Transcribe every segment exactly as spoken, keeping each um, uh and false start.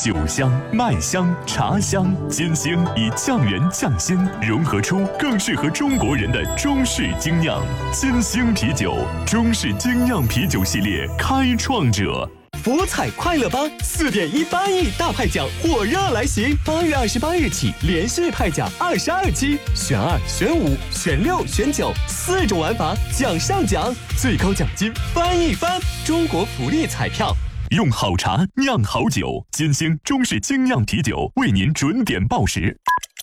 酒香、麦香、茶香，金星以匠人匠心，融合出更适合中国人的中式精酿。金星啤酒，中式精酿啤酒系列开创者。 福彩快乐帮 四点一八亿大派奖火热来袭，八月二十八日起连续派奖二十二期，选二、选五、选六、选九，四种玩法，奖上奖，最高奖金翻一番。中国福利彩票， 用好茶酿好酒，金星中式精酿啤酒为您准点报时。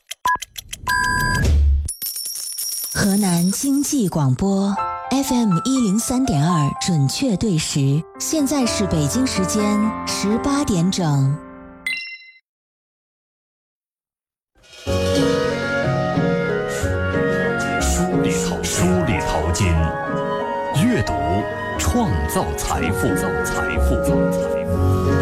河南经济广播 F M 一零三点二准确对时，现在是北京时间十八点整。 书里淘书里淘金，阅读创造财富，造财富，造财富。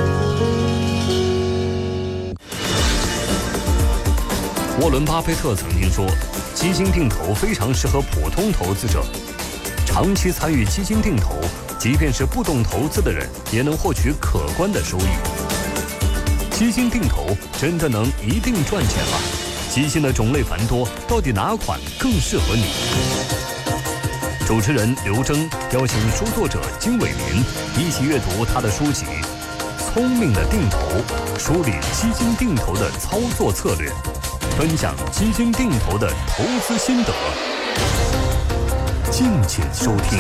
沃伦·巴菲特曾经说，基金定投非常适合普通投资者。长期参与基金定投，即便是不懂投资的人，也能获取可观的收益。基金定投真的能一定赚钱吗？基金的种类繁多，到底哪款更适合你？主持人刘征邀请书作者金伟民一起阅读他的书籍《聪明的定投》，梳理基金定投的操作策略，分享基金定投的投资心得。敬请收听。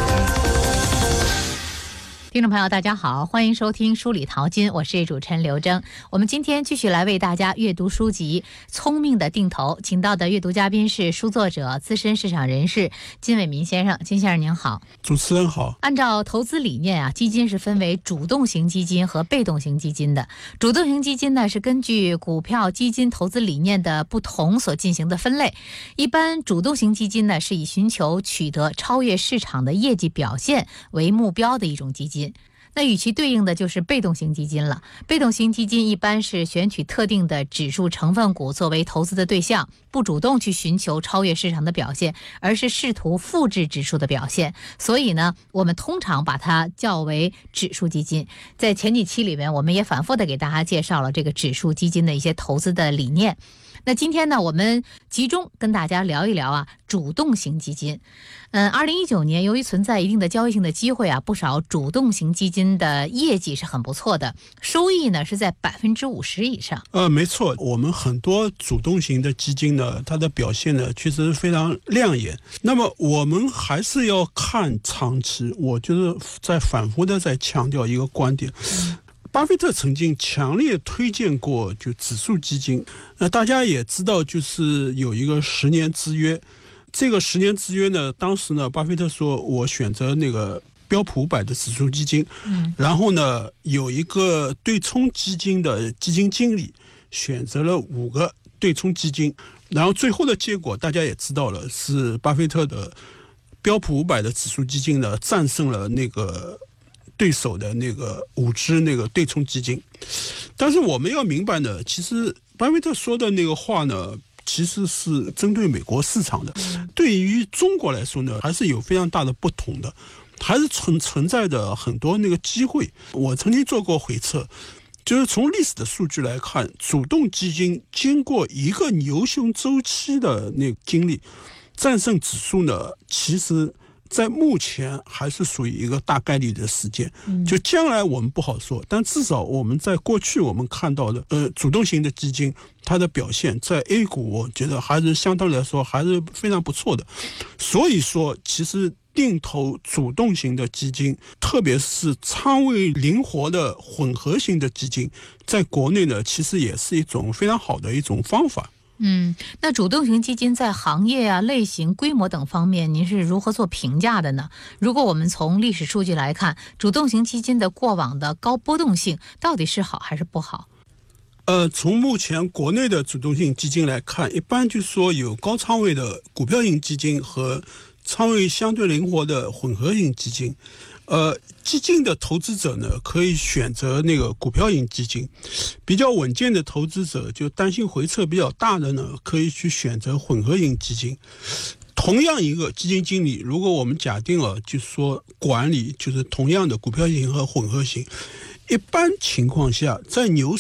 听众朋友大家好，欢迎收听书里淘金，我是主持人刘征。我们今天继续来为大家阅读书籍《聪明的定投》，请到的阅读嘉宾是书作者、资深市场人士金伟民先生。金先生您好。 主持人好。 按照投资理念啊，基金是分为主动型基金和被动型基金的。主动型基金呢，是根据股票基金投资理念的不同所进行的分类。一般主动型基金呢，是以寻求取得超越市场的业绩表现为目标的一种基金。那与其对应的就是被动型基金了。被动型基金一般是选取特定的指数成分股作为投资的对象，不主动去寻求超越市场的表现，而是试图复制指数的表现。所以呢，我们通常把它叫为指数基金。在前几期里面，我们也反复的给大家介绍了这个指数基金的一些投资的理念。那今天呢，我们集中跟大家聊一聊啊，主动型基金。嗯，二零一九年由于存在一定的交易性的机会啊，不少主动型基金的业绩是很不错的，收益呢是在百分之五十以上。 呃，没错，我们很多主动型的基金呢，它的表现呢确实非常亮眼。那么我们还是要看长期，我就是在反复的在强调一个观点。嗯，巴菲特曾经强烈推荐过就指数基金，那大家也知道，就是有一个十年之约。这个十年之约呢，当时呢，巴菲特说我选择那个标普五百的指数基金，嗯，然后呢，有一个对冲基金的基金经理选择了五个对冲基金，然后最后的结果大家也知道了，是巴菲特的标普五百的指数基金呢战胜了那个对手的那个五只那个对冲基金。但是我们要明白呢，其实巴菲特说的那个话呢，其实是针对美国市场的，对于中国来说呢，还是有非常大的不同的，还是存存在着很多那个机会。我曾经做过回测，就是从历史的数据来看，主动基金经过一个牛熊周期的那个经历，战胜指数呢，其实在目前还是属于一个大概率的事件，就将来我们不好说，但至少我们在过去我们看到的呃主动型的基金，它的表现在 A 股我觉得还是相对来说还是非常不错的。所以说其实定投主动型的基金，特别是仓位灵活的混合型的基金，在国内呢其实也是一种非常好的一种方法。 嗯，那主动型基金在行业啊、类型、规模等方面，您是如何做评价的呢？如果我们从历史数据来看，主动型基金的过往的高波动性到底是好还是不好？ 呃，从目前国内的主动性基金来看，一般就是说有高仓位的股票型基金和仓位相对灵活的混合型基金。呃，激进的投资者呢，可以选择那个股票型基金；比较稳健的投资者，就担心回撤比较大的呢，可以去选择混合型基金。同样一个基金经理，如果我们假定了，就是说管理就是同样的股票型和混合型，一般情况下，在牛